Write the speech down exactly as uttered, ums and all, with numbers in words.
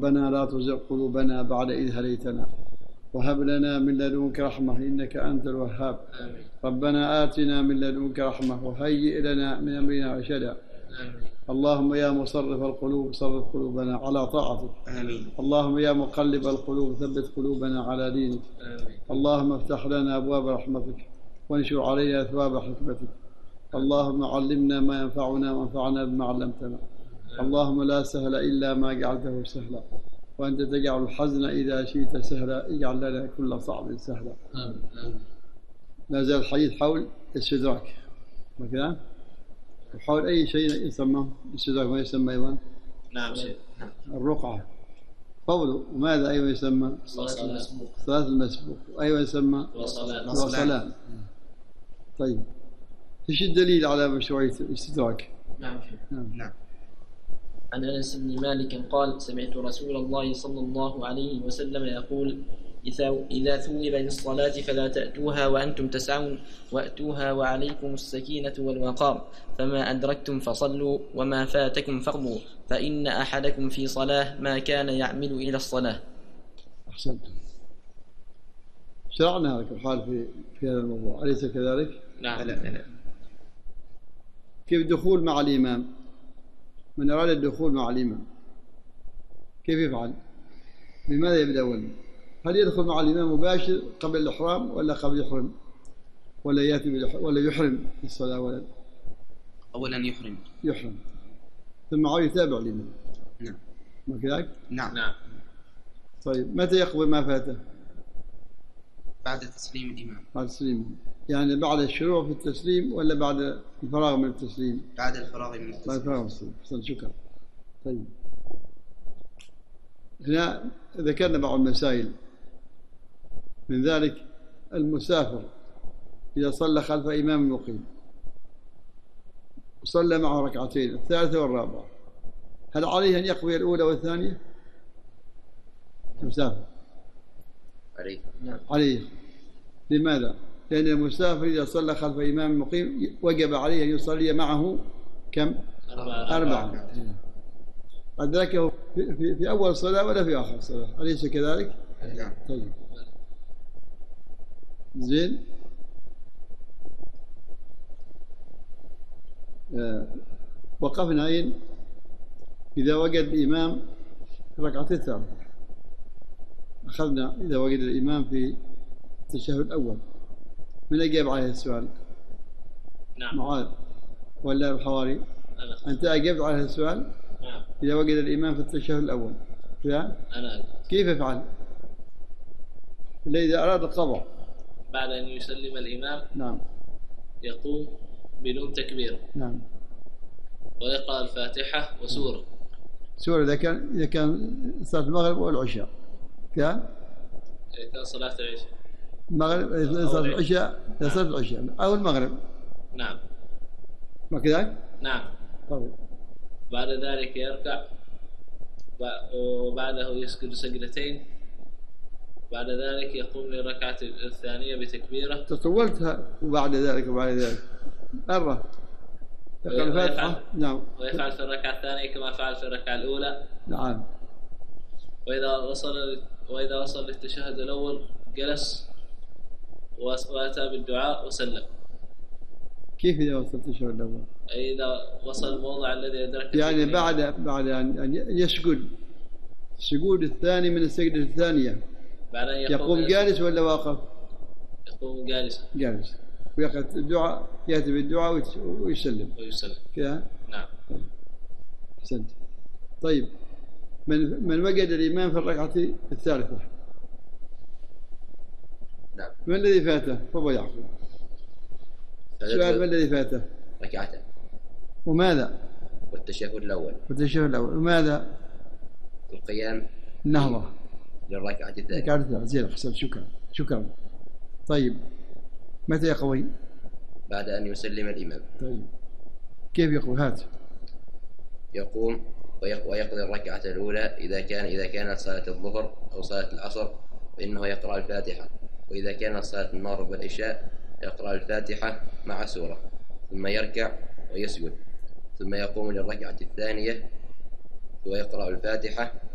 ربنا لا تزغ قلوبنا بعد إذ هديتنا وهب لنا من لدنك رحمة إنك أنت الوهاب. آمين. ربنا آتنا من لدنك رحمة وهيئ لنا من أمرنا رشدا. اللهم يا مصرف القلوب صرف قلوبنا على طاعتك. آمين. اللهم يا مقلب القلوب ثبت قلوبنا على دينك. آمين. اللهم افتح لنا أبواب رحمتك وانشر علينا ثواب حكمتك. اللهم علمنا ما ينفعنا وانفعنا بما علمتنا. آمين. اللهم لا سهل إلا ما جعلته سهلا وأنت تجعل الحزن إذا شئت سهلا اجعل لنا كل صعب سهلا. آمين. لا زال الحديث حول الاستدراك مثلا وحول أي شيء يسمى الاستدراك ما يسمى أيضا. نعم شيء. الرقعة قوله وماذا أيضا يسمى صلاة المسبوق. صلاة المسبوق وأيضا يسمى وصلاة. طيب ايش الدليل على مشروعية الاستدراك؟ نعم شيء. نعم. نعم. عن أنس بن مالك قال سمعت رسول الله صلى الله عليه وسلم يقول إذا ثوب للصلاة فلا تأتوها وأنتم تسعون وأتوها وعليكم السكينة والوقار فما أدركتم فصلوا وما فاتكم فقضوا فإن أحدكم في صلاة ما كان يعمل إلى الصلاة. أحسنت. شرعنا لك الحال في في هذا الموضوع أليس كذلك؟ نعم. لا لا. كيف الدخول مع الإمام؟ من أراد الدخول مع الإمام كيف يفعل؟ بماذا يبدأ أولا؟ هل يدخل مع الإمام مباشر قبل الإحرام ولا قبل يحرم؟ ولا يأتي ولا يحرم في الصلاة ولا؟ أولا يحرم. يحرم ثم عاد يتابع الإمام. نعم. ما كذلك؟ نعم. نعم. طيب متى يقضي ما فاته؟ بعد تسليم الإمام. بعد تسليم يعني بعد الشروع في التسليم ولا بعد الفراغ من التسليم؟ بعد الفراغ من التسليم. بعد الفراغ من التسليم. شكرا. طيب هنا ذكرنا بعض المسائل من ذلك المسافر إذا صلى خلف إمام مقيم وصلى معه ركعتين الثالثة والرابعة هل عليه أن يقضي الأولى والثانية؟ المسافر عليه. نعم. عليه. لماذا؟ لأن المسافر إذا صلى خلف إمام مقيم وجب عليه أن يصلي معه كم؟ أربعة. أربعة. أدركه في, في, في أول صلاة ولا في آخر صلاة أليس كذلك؟ نعم. طيب زين. آه. وقفنا أين إذا وجد الإمام في ركعتين الثالثة أخذنا إذا وجد الإمام في التشهد الأول من أجاب عليه السؤال؟ نعم. معاذ ولا الحواري؟ أنا. أنت أجبت على السؤال؟ نعم. إذا وجد الإمام في التشهد الأول كذا؟ أنا. كيف يفعل؟ إذا أراد القضاء بعد أن يسلم الإمام نعم يقوم بدون تكبير. نعم. ويقرأ الفاتحة وسورة. سورة إذا كان إذا كان صلاة المغرب والعشاء كذا؟ إذا كان صلاة العشاء. المغرب صلاة العشاء صلاة العشاء أو المغرب. نعم. ما كذا؟ نعم. طيب. بعد ذلك يركع وبعده يسجد سجدتين. بعد ذلك يقوم للركعة الثانية بتكبيرة. تطولتها وبعد ذلك وبعد ذلك مرة يقرأ الفاتحة. نعم. ويفعل في الركعة الثانية كما فعل في الركعة الأولى. نعم. وإذا وصل وإذا وصل للتشهد الأول جلس وأتى بالدعاء وسلم. كيف إذا وصل التشهد الأول؟ إذا وصل الموضع الذي أدركه يعني بعد بعد أن يسجد السجود الثاني من السجدة الثانية يقوم جالس ولا واقف؟ يقوم جالسا. جالس ويقرأ الدعاء يأتي بالدعاء ويسلم. ويسلم. كذا؟ نعم. أحسنت. طيب من من وجد الإمام في الركعة الثالثة نعم. ما الذي فاته؟ فهو يعقل. سؤال ما الذي فاته؟ ركعتين. وماذا؟ والتشهد الأول. والتشهد الأول وماذا؟ القيام. النهضة. للركعة الثانية. الركعة الثانية. زين أحسنت شكرا شكرا. طيب متى يقضي؟ بعد أن يسلم الإمام. طيب كيف يقضي؟ هات. يقوم ويقضي الركعة الأولى إذا كان إذا كانت صلاة الظهر أو صلاة العصر فإنه يقرأ الفاتحة، وإذا كانت صلاة المغرب والعشاء يقرأ الفاتحة مع سورة، ثم يركع ويسجد، ثم يقوم للركعة الثانية ويقرأ الفاتحة